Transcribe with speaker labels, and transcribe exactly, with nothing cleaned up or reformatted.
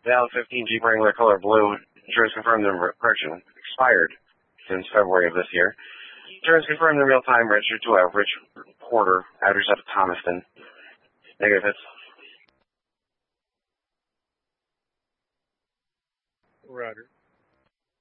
Speaker 1: Val fifteen Jeep Wrangler color blue. Insurance confirmed the correction expired since February of this year. Insurance confirmed in real time, registered to a Rich Porter, address of Thomaston. Negative hits.
Speaker 2: Roger.